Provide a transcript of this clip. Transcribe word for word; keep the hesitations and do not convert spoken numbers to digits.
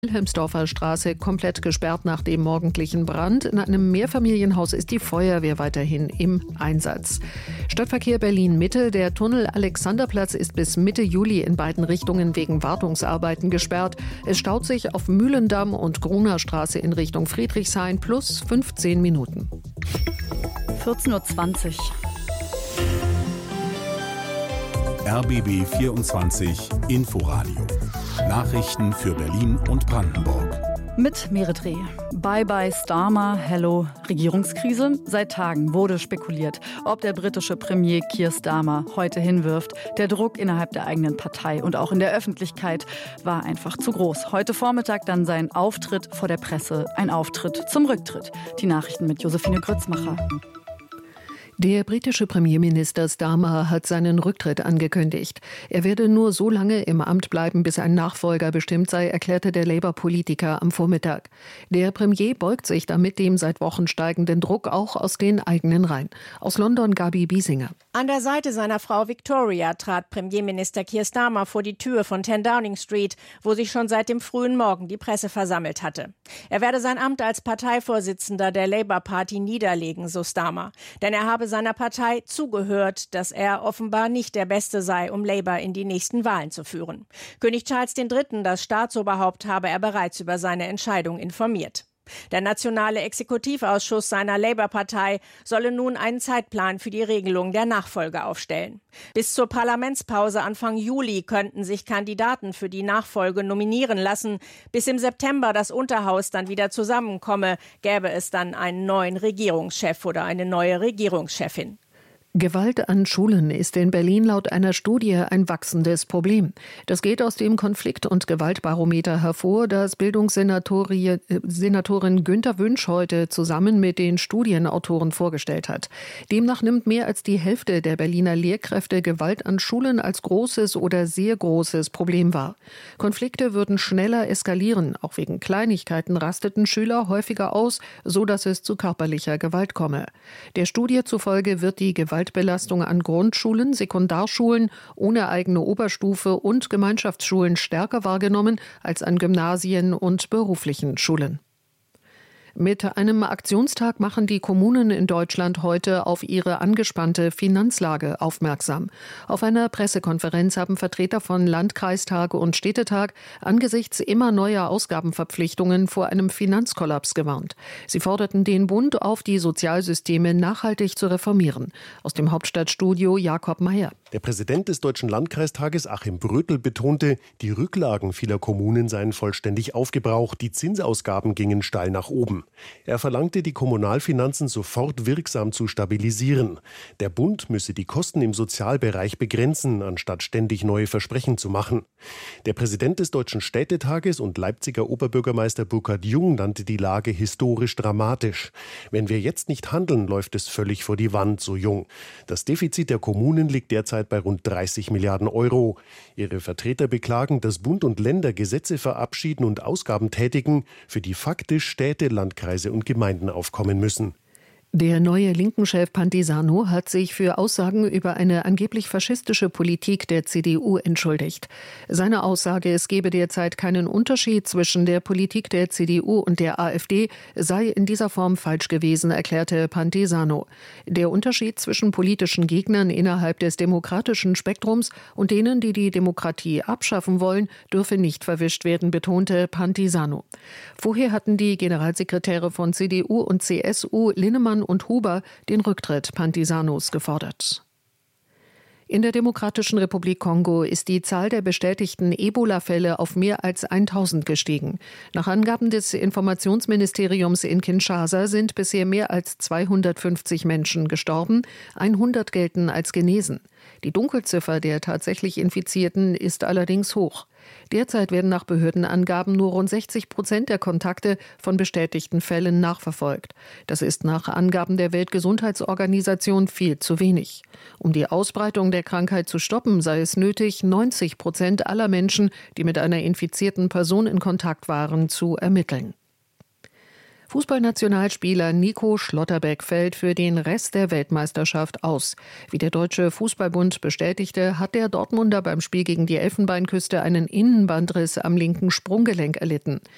Wilhelmsdorfer Straße komplett gesperrt nach dem morgendlichen Brand. In einem Mehrfamilienhaus ist die Feuerwehr weiterhin im Einsatz. Stadtverkehr Berlin-Mitte. Der Tunnel Alexanderplatz ist bis Mitte Juli in beiden Richtungen wegen Wartungsarbeiten gesperrt. Es staut sich auf Mühlendamm und Gruner Straße in Richtung Friedrichshain plus fünfzehn Minuten. vierzehn Uhr zwanzig. R B B vierundzwanzig Inforadio. Nachrichten für Berlin und Brandenburg. Mit Merit Reh. Bye bye Starmer, hello Regierungskrise. Seit Tagen wurde spekuliert, ob der britische Premier Keir Starmer heute hinwirft. Der Druck innerhalb der eigenen Partei und auch in der Öffentlichkeit war einfach zu groß. Heute Vormittag dann sein Auftritt vor der Presse, ein Auftritt zum Rücktritt. Die Nachrichten mit Josephine Grützmacher. Der britische Premierminister Starmer hat seinen Rücktritt angekündigt. Er werde nur so lange im Amt bleiben, bis ein Nachfolger bestimmt sei, erklärte der Labour-Politiker am Vormittag. Der Premier beugt sich damit dem seit Wochen steigenden Druck auch aus den eigenen Reihen. Aus London Gabi Biesinger. An der Seite seiner Frau Victoria trat Premierminister Keir Starmer vor die Tür von zehn Downing Street, wo sich schon seit dem frühen Morgen die Presse versammelt hatte. Er werde sein Amt als Parteivorsitzender der Labour-Party niederlegen, so Starmer. Denn er habe seiner Partei zugehört, dass er offenbar nicht der Beste sei, um Labour in die nächsten Wahlen zu führen. König Charles der Dritte, das Staatsoberhaupt, habe er bereits über seine Entscheidung informiert. Der nationale Exekutivausschuss seiner Labour-Partei solle nun einen Zeitplan für die Regelung der Nachfolge aufstellen. Bis zur Parlamentspause Anfang Juli könnten sich Kandidaten für die Nachfolge nominieren lassen. Bis im September das Unterhaus dann wieder zusammenkomme, gäbe es dann einen neuen Regierungschef oder eine neue Regierungschefin. Gewalt an Schulen ist in Berlin laut einer Studie ein wachsendes Problem. Das geht aus dem Konflikt- und Gewaltbarometer hervor, das Bildungssenatorin Günter Wünsch heute zusammen mit den Studienautoren vorgestellt hat. Demnach nimmt mehr als die Hälfte der Berliner Lehrkräfte Gewalt an Schulen als großes oder sehr großes Problem wahr. Konflikte würden schneller eskalieren. Auch wegen Kleinigkeiten rasteten Schüler häufiger aus, so dass es zu körperlicher Gewalt komme. Der Studie zufolge wird die Gewalt Gewaltbelastung an Grundschulen, Sekundarschulen ohne eigene Oberstufe und Gemeinschaftsschulen stärker wahrgenommen als an Gymnasien und beruflichen Schulen. Mit einem Aktionstag machen die Kommunen in Deutschland heute auf ihre angespannte Finanzlage aufmerksam. Auf einer Pressekonferenz haben Vertreter von Landkreistag und Städtetag angesichts immer neuer Ausgabenverpflichtungen vor einem Finanzkollaps gewarnt. Sie forderten den Bund auf, die Sozialsysteme nachhaltig zu reformieren. Aus dem Hauptstadtstudio Jakob Mayer. Der Präsident des Deutschen Landkreistages, Achim Brötel, betonte, die Rücklagen vieler Kommunen seien vollständig aufgebraucht, die Zinsausgaben gingen steil nach oben. Er verlangte, die Kommunalfinanzen sofort wirksam zu stabilisieren. Der Bund müsse die Kosten im Sozialbereich begrenzen, anstatt ständig neue Versprechen zu machen. Der Präsident des Deutschen Städtetages und Leipziger Oberbürgermeister Burkhard Jung nannte die Lage historisch dramatisch. Wenn wir jetzt nicht handeln, läuft es völlig vor die Wand, so Jung. Das Defizit der Kommunen liegt derzeit bei rund dreißig Milliarden Euro. Ihre Vertreter beklagen, dass Bund und Länder Gesetze verabschieden und Ausgaben tätigen, für die faktisch Städte, Landkreise und Gemeinden aufkommen müssen. Der neue Linken-Chef Pantisano hat sich für Aussagen über eine angeblich faschistische Politik der C D U entschuldigt. Seine Aussage, es gebe derzeit keinen Unterschied zwischen der Politik der C D U und der AfD, sei in dieser Form falsch gewesen, erklärte Pantisano. Der Unterschied zwischen politischen Gegnern innerhalb des demokratischen Spektrums und denen, die die Demokratie abschaffen wollen, dürfe nicht verwischt werden, betonte Pantisano. Vorher hatten die Generalsekretäre von C D U und C S U, Linnemann und Huber, den Rücktritt Pantisanos gefordert. In der Demokratischen Republik Kongo ist die Zahl der bestätigten Ebola-Fälle auf mehr als tausend gestiegen. Nach Angaben des Informationsministeriums in Kinshasa sind bisher mehr als zweihundertfünfzig Menschen gestorben, hundert gelten als genesen. Die Dunkelziffer der tatsächlich Infizierten ist allerdings hoch. Derzeit werden nach Behördenangaben nur rund sechzig Prozent der Kontakte von bestätigten Fällen nachverfolgt. Das ist nach Angaben der Weltgesundheitsorganisation viel zu wenig. Um die Ausbreitung der Krankheit zu stoppen, sei es nötig, neunzig Prozent aller Menschen, die mit einer infizierten Person in Kontakt waren, zu ermitteln. Fußballnationalspieler Nico Schlotterbeck fällt für den Rest der Weltmeisterschaft aus. Wie der Deutsche Fußballbund bestätigte, hat der Dortmunder beim Spiel gegen die Elfenbeinküste einen Innenbandriss am linken Sprunggelenk erlitten.